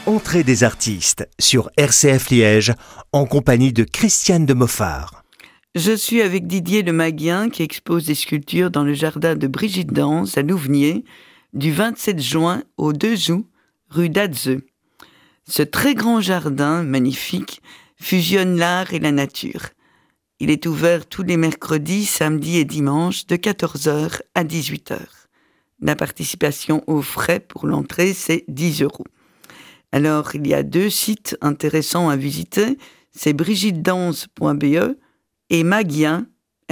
Entrée des artistes sur RCF Liège en compagnie de Christiane de Moffard. Je suis avec Didier Le Maguien qui expose des sculptures dans le jardin de Brigitte Danse à Louvenier du 27 juin au 2 août, rue d'Adzeu. Ce très grand jardin, magnifique, fusionne l'art et la nature. Il est ouvert tous les mercredis, samedis et dimanches de 14h à 18h. La participation aux frais pour l'entrée, c'est 10 €. Alors, il y a 2 sites intéressants à visiter, c'est brigittedanse.be et Maguien,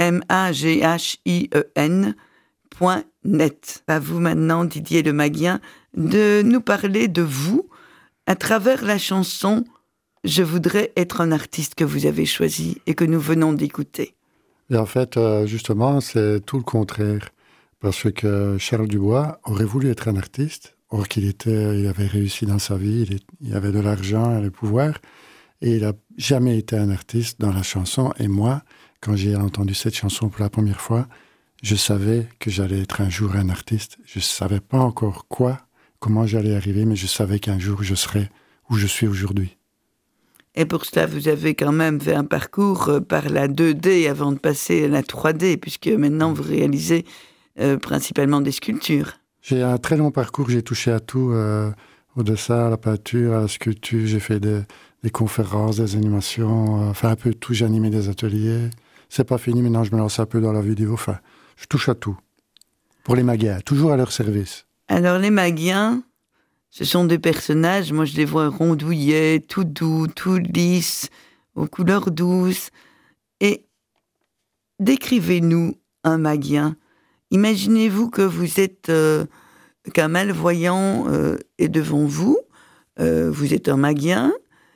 MAGHIEN.net. À vous maintenant, Didier Le Maguien, de nous parler de vous à travers la chanson « Je voudrais être un artiste » que vous avez choisi et que nous venons d'écouter. Et en fait, justement, c'est tout le contraire. Parce que Charles Dubois aurait voulu être un artiste. Or il avait réussi dans sa vie, il avait de l'argent et le pouvoir, et il n'a jamais été un artiste dans la chanson. Et moi, quand j'ai entendu cette chanson pour la première fois, je savais que j'allais être un jour un artiste. Je ne savais pas encore comment j'allais arriver, mais je savais qu'un jour je serais où je suis aujourd'hui. Et pour cela, vous avez quand même fait un parcours par la 2D avant de passer à la 3D, puisque maintenant vous réalisez principalement des sculptures. J'ai un très long parcours, j'ai touché à tout, au dessin, à la peinture, à la sculpture, j'ai fait des conférences, des animations, enfin un peu de tout, j'ai animé des ateliers. C'est pas fini, maintenant je me lance un peu dans la vidéo, enfin je touche à tout. Pour les Maguiens, toujours à leur service. Alors les Maguiens, ce sont des personnages, moi je les vois rondouillets, tout doux, tout lisses, aux couleurs douces. Et décrivez-nous un Maguien. Imaginez-vous que vous êtes qu'un malvoyant est devant vous, vous êtes un Maguien,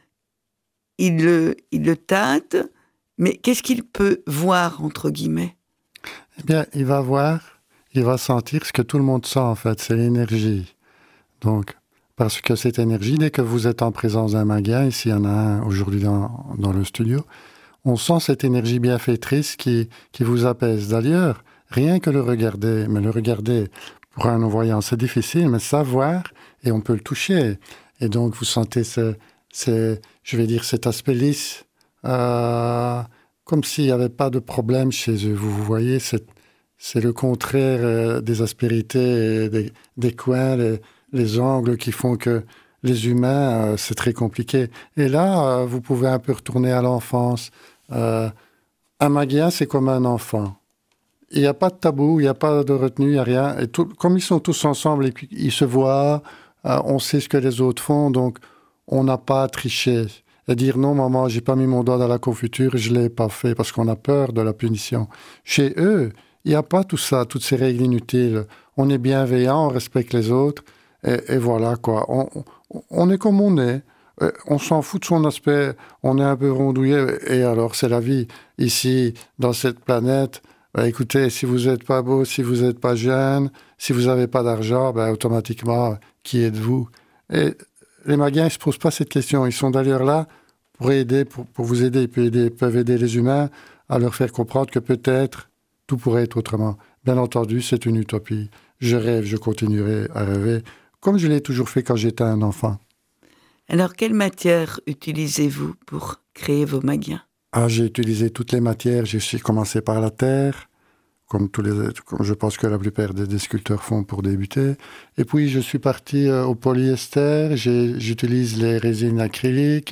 il le tâte, mais qu'est-ce qu'il peut voir, entre guillemets ? Eh bien, il va voir, il va sentir ce que tout le monde sent en fait, c'est l'énergie. Donc, parce que cette énergie, dès que vous êtes en présence d'un Maguien, ici il y en a un aujourd'hui dans le studio, on sent cette énergie bienfaitrice qui vous apaise. D'ailleurs, rien que le regarder, mais le regarder pour un non-voyant, c'est difficile, mais savoir, et on peut le toucher. Et donc, vous sentez cet aspect lisse, comme s'il n'y avait pas de problème chez eux. Vous voyez, c'est le contraire des aspérités, des coins, les angles qui font que les humains, c'est très compliqué. Et là, vous pouvez un peu retourner à l'enfance. Un Maguien, c'est comme un enfant. Il n'y a pas de tabou, il n'y a pas de retenue, il n'y a rien. Et comme ils sont tous ensemble et puis ils se voient, on sait ce que les autres font, donc on n'a pas à tricher. Et dire non, maman, j'ai pas mis mon doigt dans la confiture, je l'ai pas fait parce qu'on a peur de la punition. Chez eux, il n'y a pas tout ça, toutes ces règles inutiles. On est bienveillant, on respecte les autres, et voilà quoi. On est comme on est. On s'en fout de son aspect, on est un peu rondouillé, et alors c'est la vie. Ici, dans cette planète, écoutez, si vous n'êtes pas beau, si vous n'êtes pas jeune, si vous n'avez pas d'argent, automatiquement, qui êtes-vous ? Et les Maguiens ne se posent pas cette question. Ils sont d'ailleurs là pour aider, pour vous aider. Ils peuvent aider les humains à leur faire comprendre que peut-être tout pourrait être autrement. Bien entendu, c'est une utopie. Je rêve, je continuerai à rêver, comme je l'ai toujours fait quand j'étais un enfant. Alors, quelle matière utilisez-vous pour créer vos Maguiens ? J'ai utilisé toutes les matières. J'ai commencé par la terre, comme je pense que la plupart des sculpteurs font pour débuter. Et puis, je suis parti au polyester. J'utilise les résines acryliques,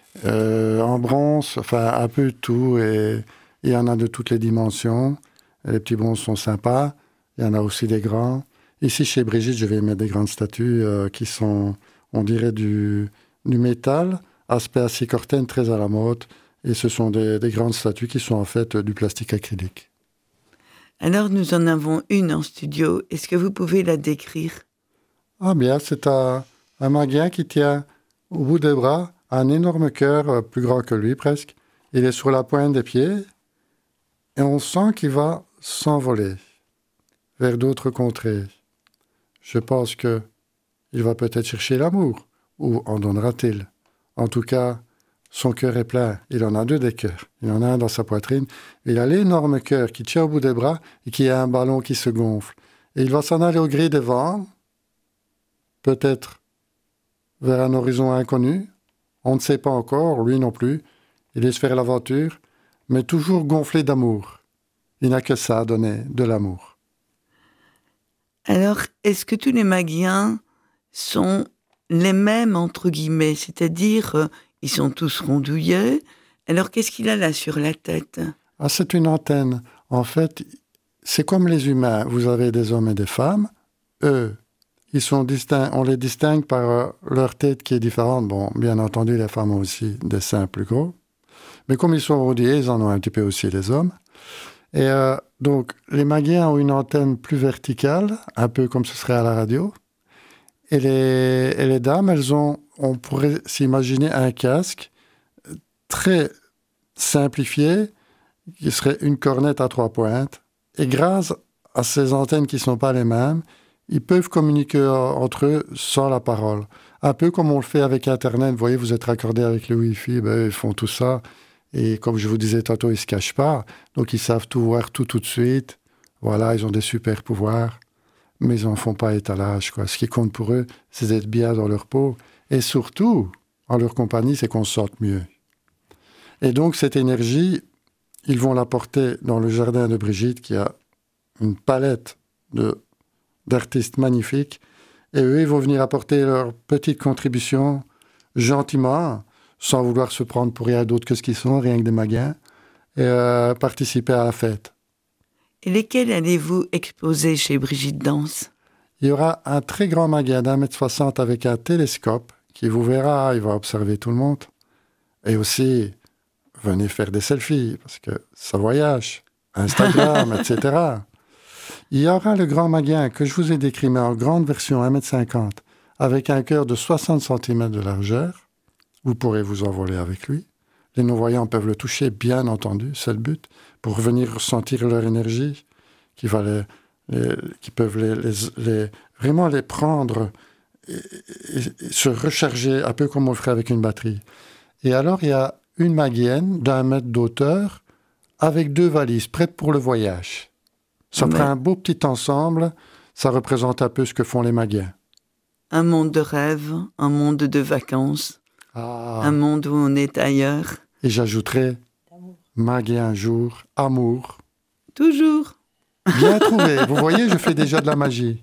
en bronze, enfin, un peu de tout. Et il y en a de toutes les dimensions. Et les petits bronzes sont sympas. Il y en a aussi des grands. Ici, chez Brigitte, je vais mettre des grandes statues qui sont, on dirait, du métal, aspect acier corten, très à la mode. Et ce sont des grandes statues qui sont en fait du plastique acrylique. Alors, nous en avons une en studio. Est-ce que vous pouvez la décrire ? Ah bien, c'est un Maguien qui tient au bout des bras un énorme cœur, plus grand que lui presque. Il est sur la pointe des pieds et on sent qu'il va s'envoler vers d'autres contrées. Je pense qu'il va peut-être chercher l'amour, ou en donnera-t-il. En tout cas, son cœur est plein. Il en a 2 des cœurs. Il en a un dans sa poitrine. Il a l'énorme cœur qui tient au bout des bras et qui a un ballon qui se gonfle. Et il va s'en aller au gré des vents, peut-être vers un horizon inconnu. On ne sait pas encore, lui non plus. Il laisse faire l'aventure, mais toujours gonflé d'amour. Il n'a que ça à donner, de l'amour. Alors, est-ce que tous les magiens sont les mêmes, entre guillemets, c'est-à-dire, ils sont tous rondouilleux. Alors, qu'est-ce qu'il a là sur la tête? Ah, c'est une antenne. En fait, c'est comme les humains. Vous avez des hommes et des femmes. Eux, ils sont distincts. On les distingue par leur tête qui est différente. Bon, bien entendu, les femmes ont aussi des seins plus gros. Mais comme ils sont rondouillés, ils en ont un petit peu aussi, les hommes. Et donc, les magiens ont une antenne plus verticale, un peu comme ce serait à la radio. Et les dames, on pourrait s'imaginer un casque très simplifié, qui serait une cornette à 3 pointes. Et grâce à ces antennes qui ne sont pas les mêmes, ils peuvent communiquer entre eux sans la parole. Un peu comme on le fait avec Internet. Vous voyez, vous êtes raccordé avec le Wi-Fi, ils font tout ça. Et comme je vous disais tantôt, ils ne se cachent pas. Donc, ils savent tout voir tout de suite. Voilà, ils ont des super pouvoirs. Mais ils n'en font pas étalage, quoi. Ce qui compte pour eux, c'est d'être bien dans leur peau. Et surtout, en leur compagnie, c'est qu'on se sente mieux. Et donc, cette énergie, ils vont la porter dans le jardin de Brigitte, qui a une palette d'artistes magnifiques. Et eux, ils vont venir apporter leur petite contribution gentiment, sans vouloir se prendre pour rien d'autre que ce qu'ils sont, rien que des magiens, et participer à la fête. Et lesquels allez-vous exposer chez Brigitte Danse? Il y aura un très grand magien d'1,60 m avec un télescope qui vous verra, il va observer tout le monde. Et aussi, venez faire des selfies, parce que ça voyage, Instagram, etc. Il y aura le grand magien que je vous ai décrit, mais en grande version 1,50 m, avec un cœur de 60 cm de largeur. Vous pourrez vous envoler avec lui. Les non-voyants peuvent le toucher, bien entendu, c'est le but, pour venir ressentir leur énergie, qui peuvent vraiment les prendre et se recharger, un peu comme on le ferait avec une batterie. Et alors, il y a une magienne d'1 mètre d'auteur, avec 2 valises, prêtes pour le voyage. Ça fera un beau petit ensemble, ça représente un peu ce que font les magiens. Un monde de rêve, un monde de vacances, un monde où on est ailleurs. Et j'ajouterais, magie un jour, amour. Toujours. Bien trouvé. Vous voyez, je fais déjà de la magie.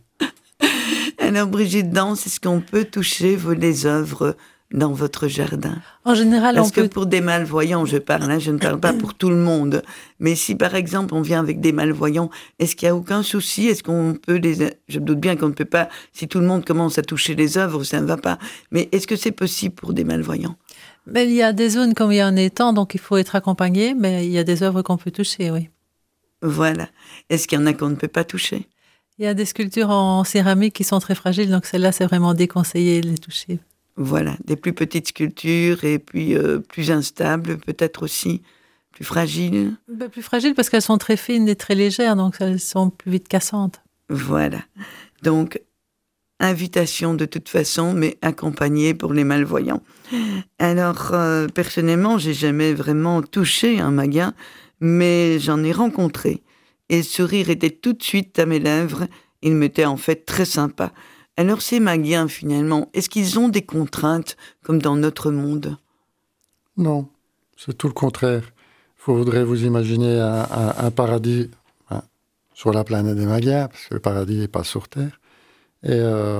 Alors, Brigitte Danse, est-ce qu'on peut toucher les œuvres dans votre jardin? En général, Parce que pour des malvoyants, je ne parle pas pour tout le monde. Mais si, par exemple, on vient avec des malvoyants, est-ce qu'il n'y a aucun souci? Est-ce qu'on peut Je me doute bien qu'on ne peut pas... Si tout le monde commence à toucher les œuvres, ça ne va pas. Mais est-ce que c'est possible pour des malvoyants? Mais il y a des zones comme il y a un étang, donc il faut être accompagné, mais il y a des œuvres qu'on peut toucher, oui. Voilà. Est-ce qu'il y en a qu'on ne peut pas toucher? Il y a des sculptures en céramique qui sont très fragiles, donc celles-là, c'est vraiment déconseillé de les toucher. Voilà, des plus petites sculptures et puis plus instables, peut-être aussi plus fragiles. Plus fragiles parce qu'elles sont très fines et très légères, donc elles sont plus vite cassantes. Voilà. Donc, invitation de toute façon, mais accompagnée pour les malvoyants. Alors, personnellement, j'ai jamais vraiment touché un magien, mais j'en ai rencontré. Et le sourire était tout de suite à mes lèvres. Il m'était en fait très sympa. Alors ces magiens, finalement, est-ce qu'ils ont des contraintes comme dans notre monde? Non, c'est tout le contraire. Il faudrait vous imaginer un paradis sur la planète des magiens, parce que le paradis n'est pas sur Terre, et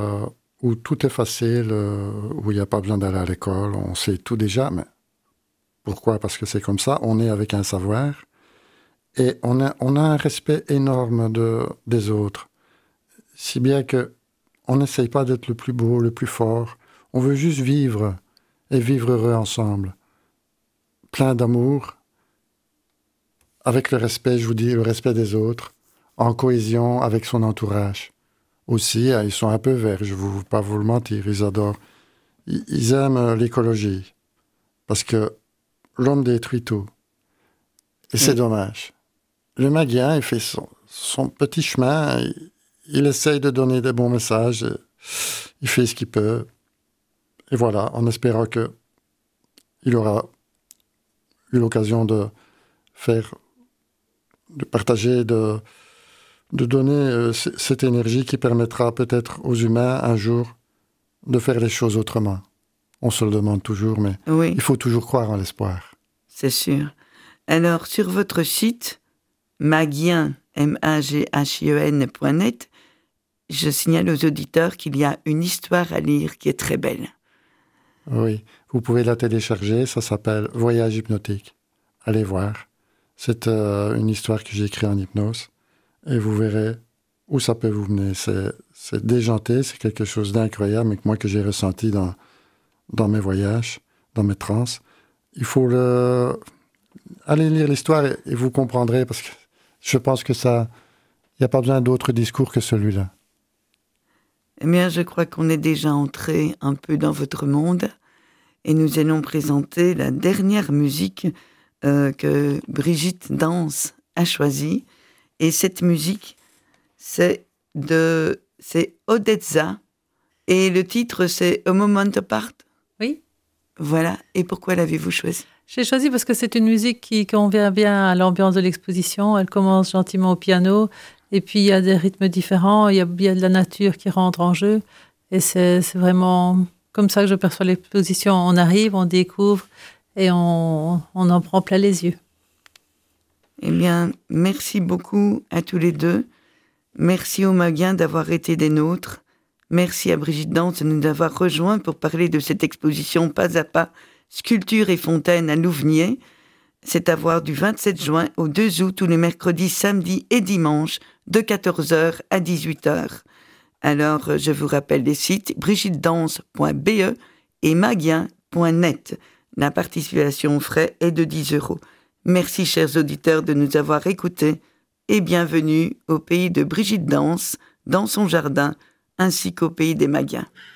où tout est facile, où il n'y a pas besoin d'aller à l'école, on sait tout déjà, mais pourquoi? Parce que c'est comme ça, on est avec un savoir, et on a un respect énorme des autres, si bien que on n'essaye pas d'être le plus beau, le plus fort. On veut juste vivre et vivre heureux ensemble. Plein d'amour, avec le respect, je vous dis, le respect des autres, en cohésion avec son entourage. Aussi, ils sont un peu verts, je ne vais pas vous le mentir, ils adorent. Ils aiment l'écologie, parce que l'homme détruit tout. Et c'est dommage. Le magien, il fait son petit chemin, il essaye de donner des bons messages, il fait ce qu'il peut. Et voilà, en espérant qu'il aura eu l'occasion de partager, de donner cette énergie qui permettra peut-être aux humains un jour de faire les choses autrement. On se le demande toujours, mais Oui, il faut toujours croire en l'espoir. c'est sûr. Alors, sur votre site, magien, maghien.net, je signale aux auditeurs qu'il y a une histoire à lire qui est très belle. Oui, vous pouvez la télécharger, ça s'appelle Voyage hypnotique. Allez voir. C'est une histoire que j'ai écrite en hypnose et vous verrez où ça peut vous mener. C'est déjanté, c'est quelque chose d'incroyable, mais que moi que j'ai ressenti dans mes voyages, dans mes trans. Il faut aller lire l'histoire et vous comprendrez, parce que je pense que ça, il n'y a pas besoin d'autre discours que celui-là. Eh bien, je crois qu'on est déjà entré un peu dans votre monde et nous allons présenter la dernière musique que Brigitte Danse a choisie. Et cette musique, c'est Odessa et le titre, c'est A Moment Apart. Oui. Voilà. Et pourquoi l'avez-vous choisi? J'ai choisi parce que c'est une musique qui convient bien à l'ambiance de l'exposition. Elle commence gentiment au piano, et puis il y a des rythmes différents, il y a de la nature qui rentre en jeu, et c'est vraiment comme ça que je perçois l'exposition. On arrive, on découvre, et on en prend plein les yeux. Eh bien, merci beaucoup à tous les deux. Merci aux Maguiens d'avoir été des nôtres. Merci à Brigitte Danse de nous avoir rejoints pour parler de cette exposition Pas à Pas, Sculpture et Fontaine à Louvnier. C'est à voir du 27 juin au 2 août, tous les mercredis, samedis et dimanches, de 14h à 18h. Alors, je vous rappelle les sites brigittedanse.be et maguien.net. La participation aux frais est de 10 €. Merci, chers auditeurs, de nous avoir écoutés et bienvenue au pays de Brigitte Danse, dans son jardin, ainsi qu'au pays des Maguiens.